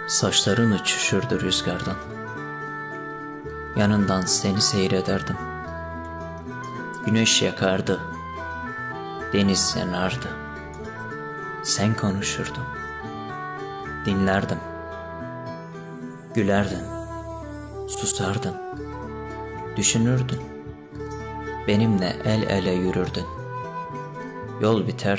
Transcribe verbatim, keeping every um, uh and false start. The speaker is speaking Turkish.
Saçların uçuşurdu rüzgardan. Yanından seni seyrederdim. Güneş yakardı, deniz yanardı. Sen konuşurdun, dinlerdim. Gülerdin, susardın, düşünürdün. Benimle el ele yürürdün. Yol biter,